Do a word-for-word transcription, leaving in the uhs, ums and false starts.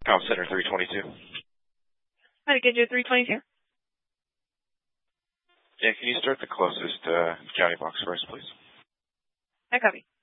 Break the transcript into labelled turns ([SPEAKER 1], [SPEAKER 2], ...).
[SPEAKER 1] Comm Center three twenty-two.
[SPEAKER 2] How to get you three twenty-two?
[SPEAKER 1] Yeah, can you start the closest uh, county box for us, please?
[SPEAKER 2] I copy.